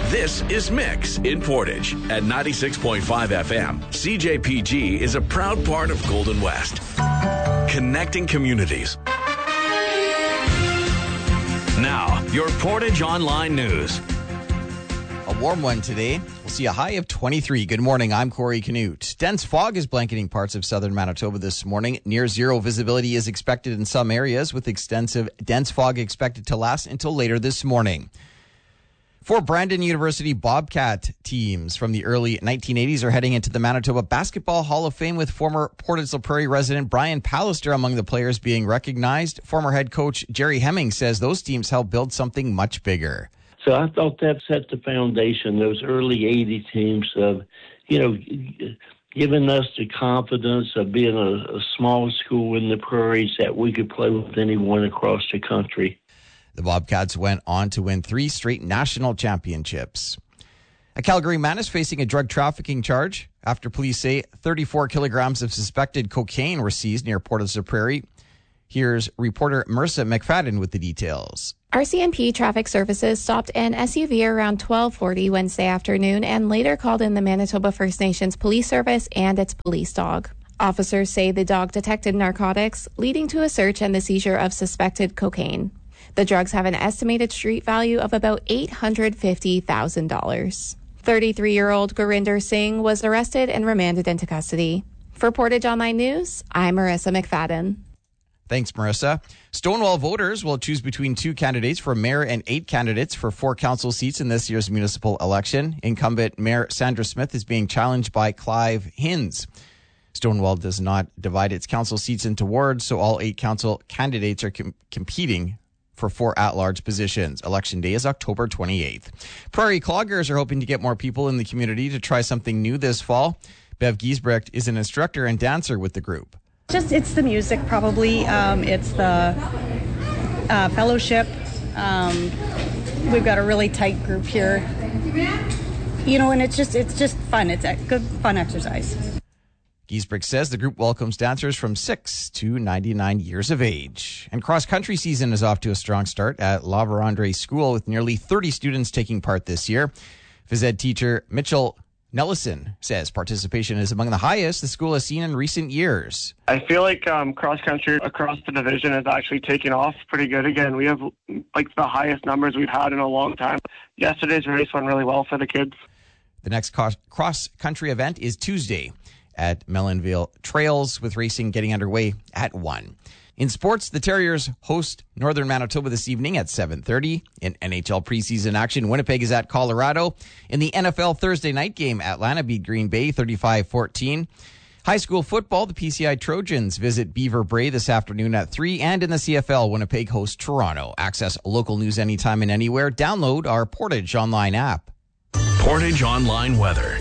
This is Mix in Portage at 96.5 FM. CJPG is a proud part of Golden West, connecting communities. Now, your Portage Online News. A warm one today. We'll see a high of 23. Good morning. I'm Corey Canute. Dense fog is blanketing parts of southern Manitoba this morning. Near zero visibility is expected in some areas, with extensive dense fog expected to last until later this morning. 4 Brandon University Bobcat teams from the early 1980s are heading into the Manitoba Basketball Hall of Fame, with former Portage La Prairie resident Brian Pallister among the players being recognized. Former head coach Jerry Hemming says those teams helped build something much bigger. So I thought that set the foundation, those early 80 teams of, giving us the confidence of being a small school in the prairies that we could play with anyone across the country. The Bobcats went on to win 3 straight national championships. A Calgary man is facing a drug trafficking charge after police say 34 kilograms of suspected cocaine were seized near Portage la Prairie. Here's reporter Marissa McFadden with the details. RCMP Traffic Services stopped an SUV around 12:40 Wednesday afternoon and later called in the Manitoba First Nations Police Service and its police dog. Officers say the dog detected narcotics, leading to a search and the seizure of suspected cocaine. The drugs have an estimated street value of about $850,000. 33-year-old Gurinder Singh was arrested and remanded into custody. For Portage Online News, I'm Marissa McFadden. Thanks, Marissa. Stonewall voters will choose between 2 candidates for mayor and 8 candidates for 4 council seats in this year's municipal election. Incumbent Mayor Sandra Smith is being challenged by Clive Hinds. Stonewall does not divide its council seats into wards, so all 8 council candidates are competing for 4 at-large positions. Election day is October 28th. Prairie Cloggers are hoping to get more people in the community to try something new this fall. Bev Giesbrecht is an instructor and dancer with the group. It's the music, probably. It's the fellowship. We've got a really tight group here. And it's just fun. It's a good, fun exercise. Giesbrecht says the group welcomes dancers from 6 to 99 years of age. And cross-country season is off to a strong start at La Vérendrye School, with nearly 30 students taking part this year. Phys ed teacher Mitchell Nellison says participation is among the highest the school has seen in recent years. I feel like cross-country across the division is actually taking off pretty good again. We have the highest numbers we've had in a long time. Yesterday's race went really well for the kids. The next cross-country event is Tuesday at Melonville Trails, with racing getting underway at 1. In sports, the Terriers host Northern Manitoba this evening at 7:30. In NHL preseason action, Winnipeg is at Colorado. In the NFL Thursday night game, Atlanta beat Green Bay 35-14. High school football, the PCI Trojans visit Beaver Bray this afternoon at 3. And in the CFL, Winnipeg hosts Toronto. Access local news anytime and anywhere. Download our Portage Online app. Portage Online weather.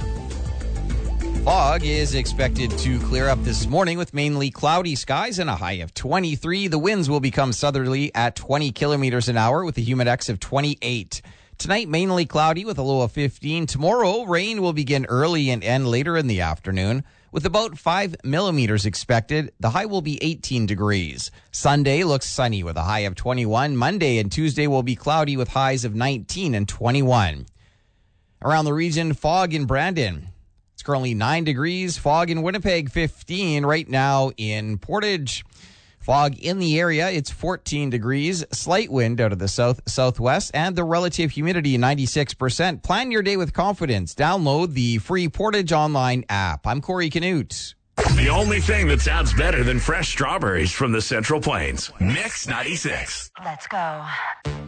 Fog is expected to clear up this morning with mainly cloudy skies and a high of 23. The winds will become southerly at 20 kilometers an hour with a humidex of 28. Tonight, mainly cloudy with a low of 15. Tomorrow, rain will begin early and end later in the afternoon with about 5 millimeters expected. The high will be 18 degrees. Sunday looks sunny with a high of 21. Monday and Tuesday will be cloudy with highs of 19 and 21. Around the region, fog in Brandon. It's currently 9 degrees. Fog in Winnipeg, 15. Right now in Portage, fog in the area. It's 14 degrees. Slight wind out of the southwest, and the relative humidity 96%. Plan your day with confidence. Download the free Portage Online app. I'm Corey Canute. The only thing that sounds better than fresh strawberries from the Central Plains. Mix 96. Let's go.